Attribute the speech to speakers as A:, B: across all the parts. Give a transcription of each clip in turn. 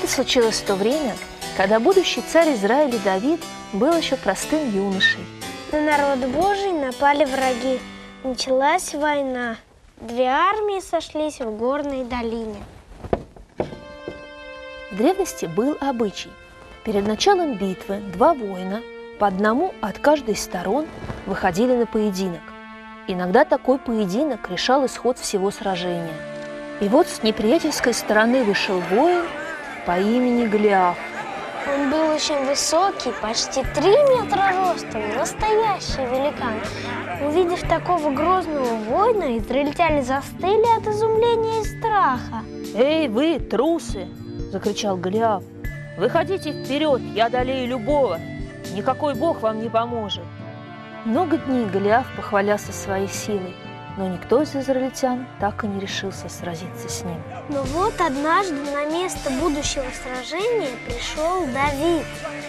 A: Это случилось в то время, когда будущий царь Израиля Давид был еще простым юношей.
B: На народ Божий напали враги. Началась война. Две армии сошлись в горной долине.
A: В древности был обычай. Перед началом битвы два воина, по одному от каждой из сторон, выходили на поединок. Иногда такой поединок решал исход всего сражения. И вот с неприятельской стороны вышел воин по имени Голиаф.
B: Он был очень высокий, почти 3 метра ростом, настоящий великан. Увидев такого грозного воина, израильтяне застыли от изумления и страха.
A: «Эй, вы, трусы!» – закричал Голиаф. «Выходите вперед, я одолею любого! Никакой бог вам не поможет!» Много дней Голиаф похвалялся своей силой, но никто из израильтян так и не решился сразиться с ним.
B: Но вот однажды на место будущего сражения пришел Давид.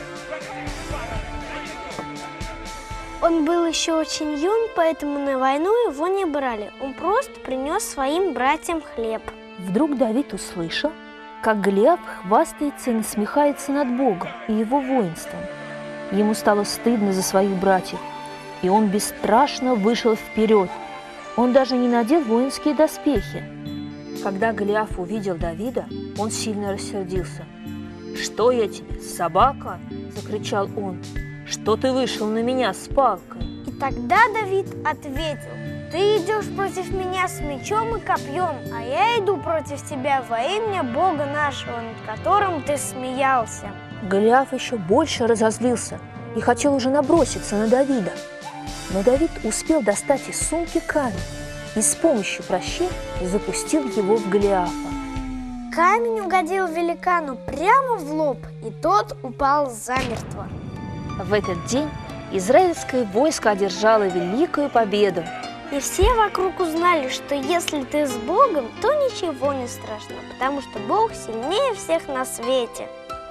B: Он был еще очень юн, поэтому на войну его не брали. Он просто принес своим братьям хлеб.
A: Вдруг Давид услышал, как Голиаф хвастается и насмехается над Богом и его воинством. Ему стало стыдно за своих братьев, и он бесстрашно вышел вперед. Он даже не надел воинские доспехи. Когда Голиаф увидел Давида, он сильно рассердился. «Что я тебе, собака?» – закричал он. «Что ты вышел на меня с палкой?»
B: И тогда Давид ответил: «Ты идешь против меня с мечом и копьем, а я иду против тебя во имя Бога нашего, над которым ты смеялся».
A: Голиаф еще больше разозлился и хотел уже наброситься на Давида. Но Давид успел достать из сумки камень и с помощью пращи запустил его в Голиафа.
B: Камень угодил великану прямо в лоб, и тот упал замертво.
A: В этот день израильское войско одержало великую победу.
B: И все вокруг узнали, что если ты с Богом, то ничего не страшно, потому что Бог сильнее всех на свете.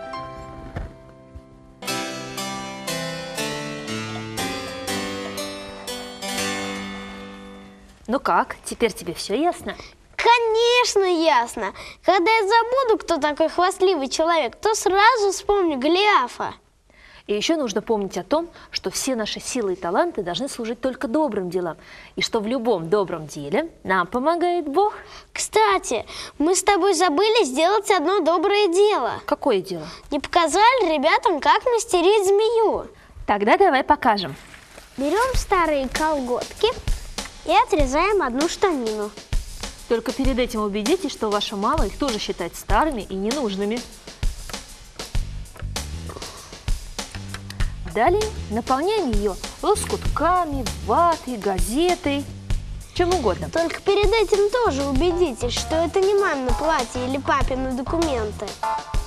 A: Ну как, теперь тебе все ясно?
B: Конечно, ясно. Когда я забуду, кто такой хвастливый человек, то сразу вспомню Голиафа.
A: И еще нужно помнить о том, что все наши силы и таланты должны служить только добрым делам, и что в любом добром деле нам помогает Бог.
B: Кстати, мы с тобой забыли сделать одно доброе дело.
A: Какое дело?
B: Не показали ребятам, как мастерить змею.
A: Тогда давай покажем.
B: Берем старые колготки и отрезаем одну штанину.
A: Только перед этим убедитесь, что ваша мама их тоже считает старыми и ненужными. Далее наполняем ее лоскутками, ватой, газетой, чем угодно.
B: Только перед этим тоже убедитесь, что это не мамино платье или папины документы.